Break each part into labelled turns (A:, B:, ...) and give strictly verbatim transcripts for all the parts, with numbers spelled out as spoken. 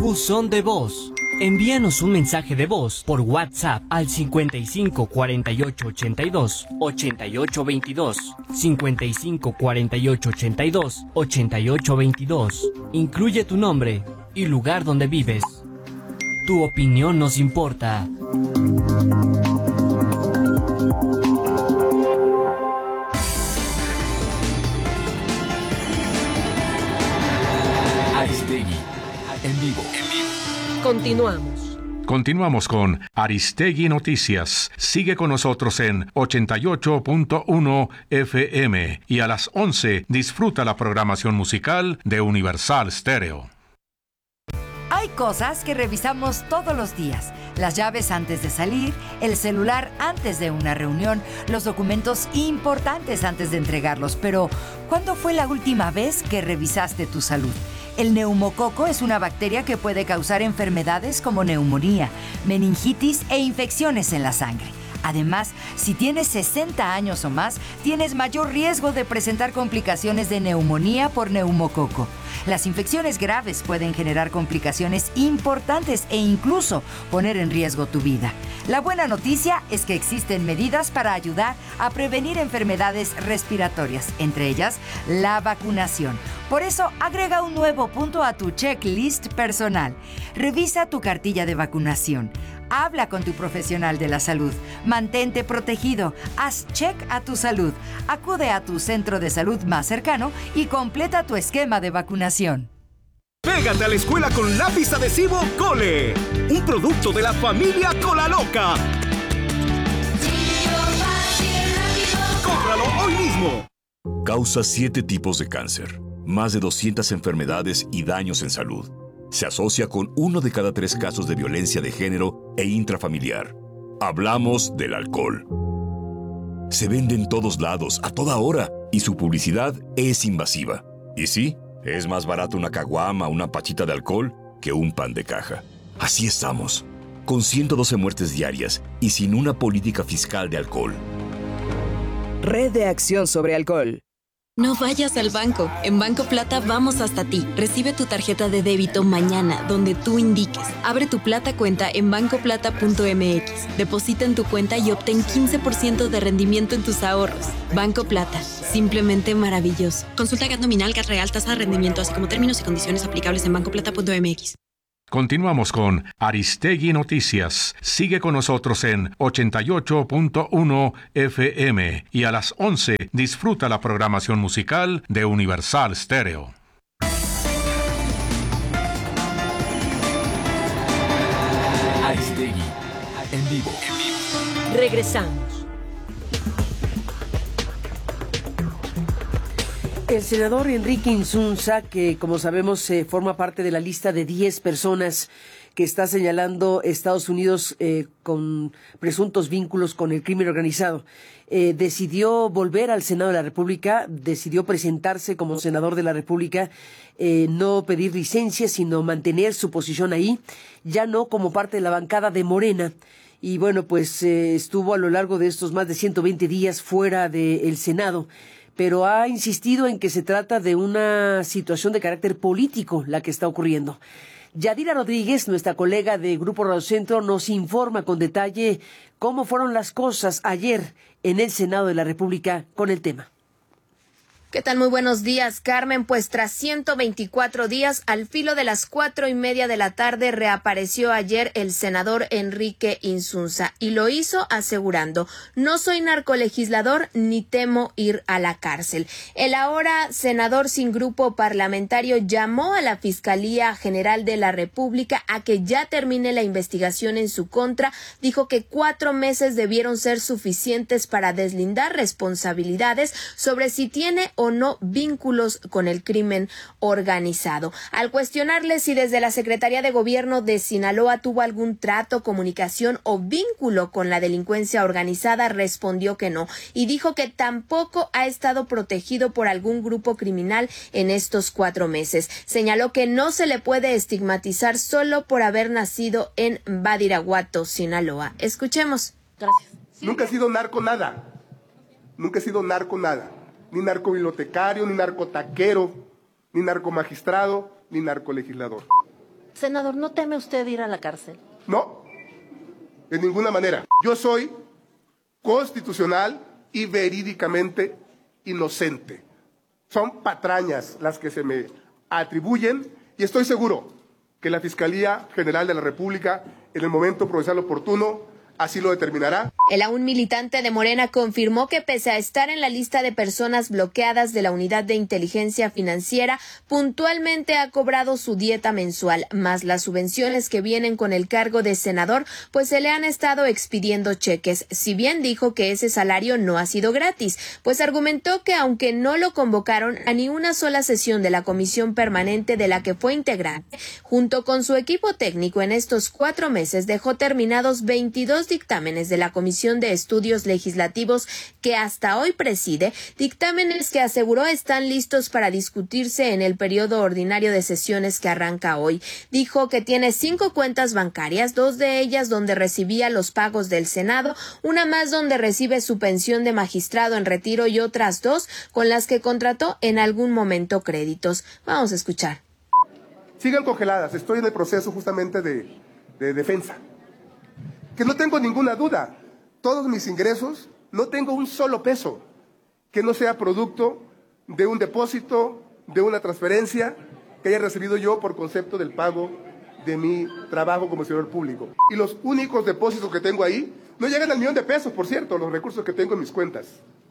A: Buzón de voz. Envíanos un mensaje de voz por WhatsApp al cincuenta y cinco cuarenta y ocho ochenta y dos ochenta y ocho veintidós, cincuenta y cinco cuarenta y ocho ochenta y dos ochenta y ocho veintidós. Incluye tu nombre y lugar donde vives. Tu opinión nos importa.
B: Aristegui, en vivo.
C: Continuamos.
D: Continuamos con Aristegui Noticias. Sigue con nosotros en ochenta y ocho punto uno F M y a las once disfruta la programación musical de Universal Stereo.
E: Hay cosas que revisamos todos los días. Las llaves antes de salir, el celular antes de una reunión, los documentos importantes antes de entregarlos. Pero, ¿cuándo fue la última vez que revisaste tu salud? El neumococo es una bacteria que puede causar enfermedades como neumonía, meningitis e infecciones en la sangre. Además, si tienes sesenta años o más, tienes mayor riesgo de presentar complicaciones de neumonía por neumococo. Las infecciones graves pueden generar complicaciones importantes e incluso poner en riesgo tu vida. La buena noticia es que existen medidas para ayudar a prevenir enfermedades respiratorias, entre ellas la vacunación. Por eso, agrega un nuevo punto a tu checklist personal. Revisa tu cartilla de vacunación. Habla con tu profesional de la salud. Mantente protegido. Haz check a tu salud. Acude a tu centro de salud más cercano y completa tu esquema de vacunación.
F: Pégate a la escuela con lápiz adhesivo Cole, un producto de la familia Cola Loca. ¡Cómpralo hoy mismo!
B: Causa siete tipos de cáncer, más de doscientas enfermedades y daños en salud. Se asocia con uno de cada tres casos de violencia de género e intrafamiliar. Hablamos del alcohol. Se vende en todos lados, a toda hora, y su publicidad es invasiva. Y sí, es más barato una caguama, una pachita de alcohol, que un pan de caja. Así estamos, con ciento doce muertes diarias y sin una política fiscal de alcohol.
G: Red de Acción sobre Alcohol.
H: No vayas al banco. En Banco Plata vamos hasta ti. Recibe tu tarjeta de débito mañana, donde tú indiques. Abre tu Plata cuenta en banco plata punto m x. Deposita en tu cuenta y obtén quince por ciento de rendimiento en tus ahorros. Banco Plata. Simplemente maravilloso. Consulta G A T nominal, G A T real, tasa de rendimiento, así como términos y condiciones aplicables en banco plata punto m x.
D: Continuamos con Aristegui Noticias. Sigue con nosotros en ochenta y ocho punto uno F M y a las once disfruta la programación musical de Universal Stereo.
B: Aristegui, en vivo.
C: Regresamos.
I: El senador Enrique Insunza, que como sabemos eh, forma parte de la lista de diez personas que está señalando Estados Unidos eh, con presuntos vínculos con el crimen organizado, eh, decidió volver al Senado de la República, decidió presentarse como senador de la República, eh, no pedir licencia, sino mantener su posición ahí, ya no como parte de la bancada de Morena. Y bueno, pues eh, estuvo a lo largo de estos más de ciento veinte días fuera del Senado, pero ha insistido en que se trata de una situación de carácter político la que está ocurriendo. Yadira Rodríguez, nuestra colega de Grupo Radio Centro, nos informa con detalle cómo fueron las cosas ayer en el Senado de la República con el tema.
J: ¿Qué tal? Muy buenos días, Carmen. Pues tras ciento veinticuatro días, al filo de las cuatro y media de la tarde, reapareció ayer el senador Enrique Insunza y lo hizo asegurando: no soy narcolegislador ni temo ir a la cárcel. El ahora senador sin grupo parlamentario llamó a la Fiscalía General de la República a que ya termine la investigación en su contra. Dijo que cuatro meses debieron ser suficientes para deslindar responsabilidades sobre si tiene o no vínculos con el crimen organizado. Al cuestionarle si desde la Secretaría de Gobierno de Sinaloa tuvo algún trato, comunicación o vínculo con la delincuencia organizada, respondió que no y dijo que tampoco ha estado protegido por algún grupo criminal en estos cuatro meses. Señaló que no se le puede estigmatizar solo por haber nacido en Badiraguato, Sinaloa. Escuchemos.
K: Gracias. Nunca he sido narco nada. Nunca he sido narco nada. Ni narcobibliotecario, ni narcotaquero, ni narcomagistrado, ni narcolegislador.
L: Senador, ¿no teme usted ir a la cárcel?
K: No, de ninguna manera. Yo soy constitucional y verídicamente inocente. Son patrañas las que se me atribuyen y estoy seguro que la Fiscalía General de la República, en el momento procesal oportuno, así lo determinará.
J: El aún militante de Morena confirmó que pese a estar en la lista de personas bloqueadas de la Unidad de Inteligencia Financiera, puntualmente ha cobrado su dieta mensual, más las subvenciones que vienen con el cargo de senador, pues se le han estado expidiendo cheques. Si bien dijo que ese salario no ha sido gratis, pues argumentó que aunque no lo convocaron a ni una sola sesión de la comisión permanente de la que fue integrante, junto con su equipo técnico en estos cuatro meses dejó terminados veintidós dictámenes de la Comisión de Estudios Legislativos que hasta hoy preside, dictámenes que aseguró están listos para discutirse en el periodo ordinario de sesiones que arranca hoy. Dijo que tiene cinco cuentas bancarias, dos de ellas donde recibía los pagos del Senado, una más donde recibe su pensión de magistrado en retiro y otras dos con las que contrató en algún momento créditos. Vamos a escuchar.
K: Sigan congeladas, estoy en el proceso justamente de, de defensa. Que no tengo ninguna duda, todos mis ingresos, no tengo un solo peso que no sea producto de un depósito, de una transferencia que haya recibido yo por concepto del pago de mi trabajo como servidor público. Y los únicos depósitos que tengo ahí no llegan al millón de pesos, por cierto, los recursos que tengo en mis cuentas.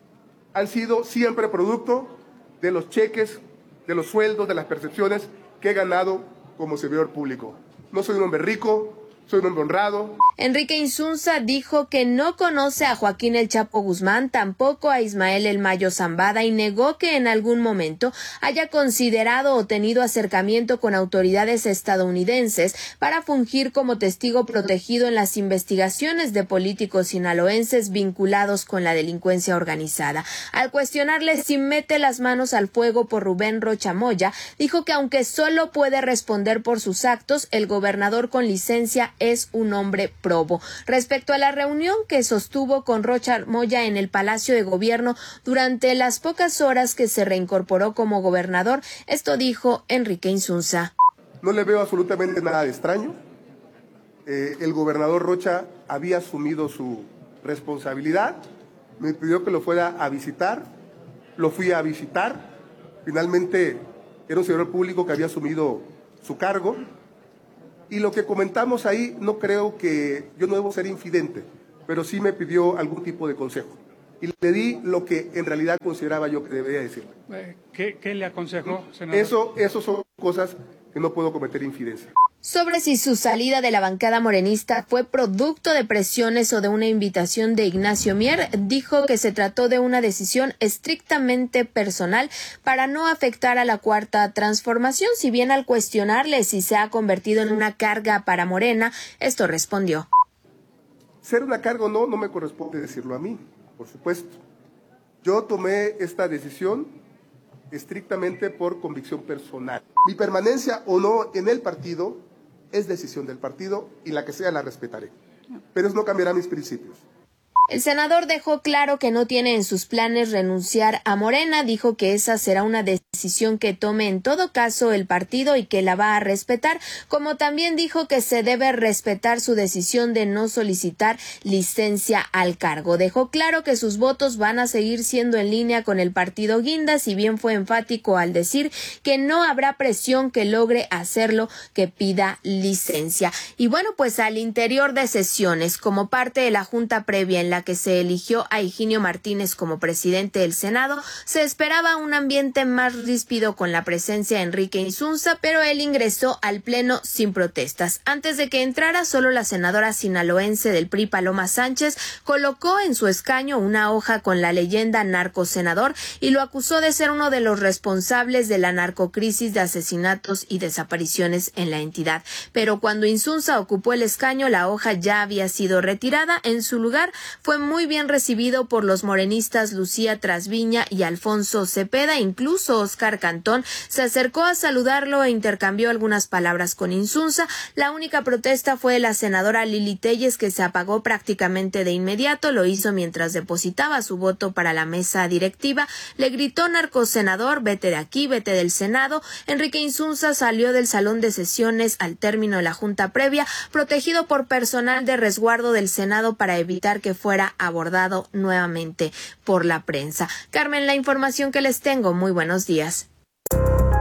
K: Han sido siempre producto de los cheques, de los sueldos, de las percepciones que he ganado como servidor público. No soy un hombre rico, soy un hombre honrado.
J: Enrique Insunza dijo que no conoce a Joaquín El Chapo Guzmán, tampoco a Ismael El Mayo Zambada y negó que en algún momento haya considerado o tenido acercamiento con autoridades estadounidenses para fungir como testigo protegido en las investigaciones de políticos sinaloenses vinculados con la delincuencia organizada. Al cuestionarle si mete las manos al fuego por Rubén Rocha Moya, dijo que aunque solo puede responder por sus actos, el gobernador con licencia es un hombre probo. Respecto a la reunión que sostuvo con Rocha Moya en el Palacio de Gobierno durante las pocas horas que se reincorporó como gobernador, esto dijo Enrique Insunza.
K: No le veo absolutamente nada de extraño. Eh, el gobernador Rocha había asumido su responsabilidad, me pidió que lo fuera a visitar, lo fui a visitar, finalmente era un servidor público que había asumido su cargo. Y lo que comentamos ahí, no creo que, yo no debo ser infidente, pero sí me pidió algún tipo de consejo. Y le di lo que en realidad consideraba yo que debería decirle.
M: ¿Qué, qué le aconsejó, senador?
K: Eso, eso son cosas que no puedo cometer infidencia.
J: Sobre si su salida de la bancada morenista fue producto de presiones o de una invitación de Ignacio Mier, dijo que se trató de una decisión estrictamente personal para no afectar a la Cuarta Transformación, si bien al cuestionarle si se ha convertido en una carga para Morena, esto respondió.
K: Ser una carga o no, no me corresponde decirlo a mí, por supuesto. Yo tomé esta decisión estrictamente por convicción personal. Mi permanencia o no en el partido es decisión del partido y la que sea la respetaré, pero eso no cambiará mis principios.
J: El senador dejó claro que no tiene en sus planes renunciar a Morena, dijo que esa será una decisión que tome en todo caso el partido y que la va a respetar, como también dijo que se debe respetar su decisión de no solicitar licencia al cargo. Dejó claro que sus votos van a seguir siendo en línea con el partido Guinda, si bien fue enfático al decir que no habrá presión que logre hacerlo, que pida licencia. Y bueno, pues al interior de sesiones, como parte de la junta previa en la que se eligió a Higinio Martínez como presidente del Senado, se esperaba un ambiente más ríspido con la presencia de Enrique Insunza, pero él ingresó al pleno sin protestas. Antes de que entrara, solo la senadora sinaloense del P R I, Paloma Sánchez, colocó en su escaño una hoja con la leyenda narcosenador y lo acusó de ser uno de los responsables de la narcocrisis de asesinatos y desapariciones en la entidad. Pero cuando Insunza ocupó el escaño, la hoja ya había sido retirada. En su lugar fue muy bien recibido por los morenistas Lucía Trasviña y Alfonso Cepeda. Incluso Óscar Cantón se acercó a saludarlo e intercambió algunas palabras con Insunza. La única protesta fue de la senadora Lili Telles, que se apagó prácticamente de inmediato. Lo hizo mientras depositaba su voto para la mesa directiva. Le gritó: narcosenador, vete de aquí, vete del Senado. Enrique Insunza salió del salón de sesiones al término de la junta previa, protegido por personal de resguardo del Senado para evitar que fuera abordado nuevamente por la prensa. Carmen, la información que les tengo. Muy buenos días.